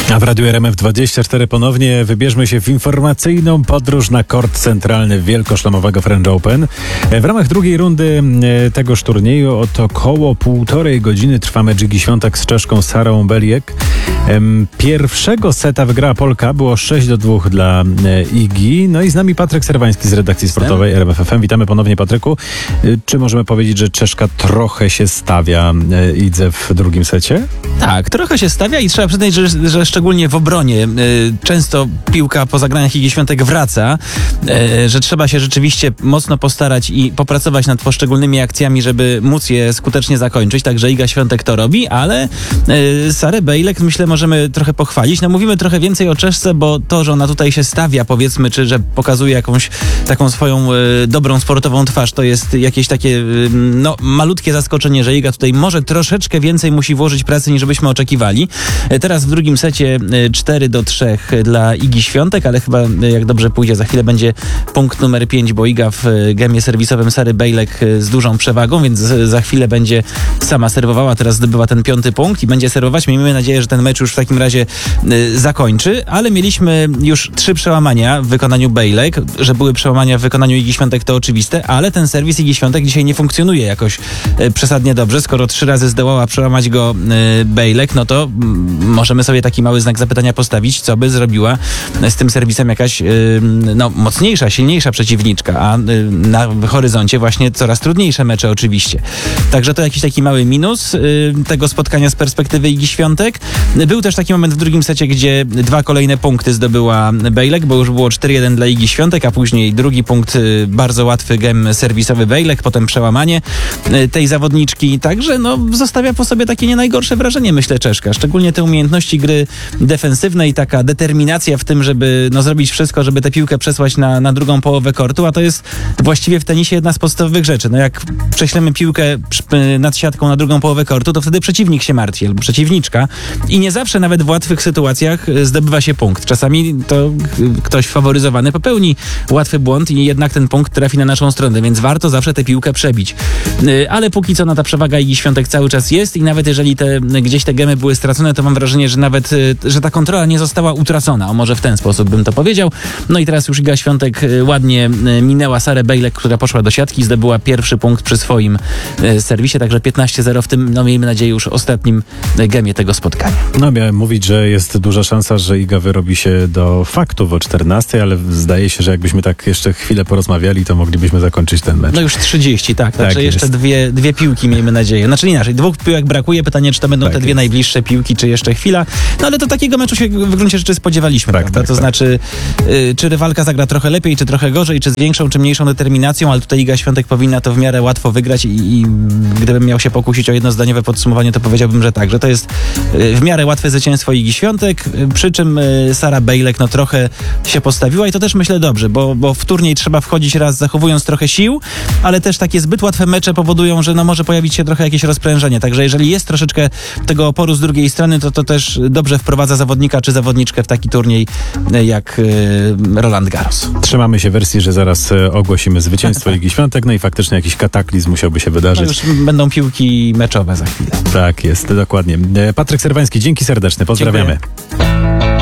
A w Radiu RMF24 ponownie wybierzmy się w informacyjną podróż na kort centralny wielkoszlemowego French Open. W ramach drugiej rundy tegoż turnieju od około 1,5 godziny trwa mecz Igi Świątek z Czeszką Sarą Beliek. Pierwszego seta wygrała Polka, było 6-2 dla Igi. No i z nami Patryk Serwański z redakcji sportowej RMF FM. Witamy ponownie, Patryku. Czy możemy powiedzieć, że Czeszka trochę się stawia Idze w drugim secie? Tak, trochę się stawia i trzeba przyznać, że szczególnie w obronie często piłka po zagraniach Igi Świątek wraca, że trzeba się rzeczywiście mocno postarać i popracować nad poszczególnymi akcjami, żeby móc je skutecznie zakończyć. Także Iga Świątek to robi, ale Sarę Bejlek myślę możemy trochę pochwalić. No mówimy trochę więcej o Czeszce, bo to, że ona tutaj się stawia, powiedzmy, czy że pokazuje jakąś taką swoją dobrą sportową twarz, to jest jakieś takie malutkie zaskoczenie, że Iga tutaj może troszeczkę więcej musi włożyć pracy niż byśmy oczekiwali. Teraz w drugim secie 4-3 dla Igi Świątek, ale chyba jak dobrze pójdzie, za chwilę będzie punkt numer 5, bo Iga w gemie serwisowym Sary Bejlek z dużą przewagą, więc za chwilę będzie sama serwowała, teraz zdobywa ten 5. punkt i będzie serwować. Miejmy nadzieję, że ten mecz już w takim razie zakończy, ale mieliśmy już 3 przełamania w wykonaniu Bejlek, że były przełamania w wykonaniu Igi Świątek, to oczywiste, ale ten serwis Igi Świątek dzisiaj nie funkcjonuje jakoś przesadnie dobrze. Skoro 3 razy zdołała przełamać go Bejlek, no to możemy sobie taki mały znak zapytania postawić, co by zrobiła z tym serwisem jakaś mocniejsza, silniejsza przeciwniczka, a na horyzoncie właśnie coraz trudniejsze mecze oczywiście. Także to jakiś taki mały minus tego spotkania z perspektywy Igi Świątek. Był też taki moment w drugim secie, gdzie 2 kolejne punkty zdobyła Bejlek, bo już było 4-1 dla Igi Świątek, a później drugi punkt, bardzo łatwy gem serwisowy Bejlek, potem przełamanie tej zawodniczki. Także zostawia po sobie takie nie najgorsze wrażenie, myślę, Czeszka. Szczególnie te umiejętności gry defensywnej, taka determinacja w tym, żeby zrobić wszystko, żeby tę piłkę przesłać na drugą połowę kortu, a to jest właściwie w tenisie jedna z podstawowych rzeczy. Jak prześlemy piłkę nad siatką na drugą połowę kortu, to wtedy przeciwnik się martwi, albo przeciwniczka i nie zawsze nawet w łatwych sytuacjach zdobywa się punkt. Czasami to ktoś faworyzowany popełni łatwy błąd i jednak ten punkt trafi na naszą stronę, więc warto zawsze tę piłkę przebić. Ale póki co ta przewaga Igi Świątek cały czas jest i nawet jeżeli gdzieś te gemy były stracone, to mam wrażenie, że ta kontrola nie została utracona. O, może w ten sposób bym to powiedział. No i teraz już Iga Świątek ładnie minęła Sarę Bejlek, która poszła do siatki, zdobyła pierwszy punkt przy swoim serwisie, także 15-0 w tym, miejmy nadzieję, już ostatnim gemie tego spotkania. Miałem mówić, że jest duża szansa, że Iga wyrobi się do faktów o 14, ale zdaje się, że jakbyśmy tak jeszcze chwilę porozmawiali, to moglibyśmy zakończyć ten mecz. Już 30, tak. Także jest. jeszcze dwie piłki, miejmy nadzieję. Znaczy inaczej, 2 piłek brakuje. Pytanie, czy to będą te 2 najbliższe piłki, czy jeszcze chwila. Ale do takiego meczu się w gruncie rzeczy spodziewaliśmy, prawda? To znaczy, czy rywalka zagra trochę lepiej, czy trochę gorzej, czy z większą, czy mniejszą determinacją, ale tutaj Iga Świątek powinna to w miarę łatwo wygrać i gdybym miał się pokusić o jednozdaniowe podsumowanie, to powiedziałbym, że tak, że to jest w miarę łatwe zwycięstwo Igi Świątek, przy czym Sara Bejlek trochę się postawiła i to też myślę dobrze, bo w turniej trzeba wchodzić raz zachowując trochę sił, ale też takie zbyt łatwe mecze powodują, że może pojawić się trochę jakieś rozprężenie. Także jeżeli jest troszeczkę tego oporu z drugiej strony, to też dobrze wprowadza zawodnika czy zawodniczkę w taki turniej jak Roland Garros. Trzymamy się wersji, że zaraz ogłosimy zwycięstwo Igi Świątek, i faktycznie jakiś kataklizm musiałby się wydarzyć. Już będą piłki meczowe za chwilę. Tak jest, dokładnie. Patryk Serwański, dzięki serdeczne, pozdrawiamy. Dziękuję.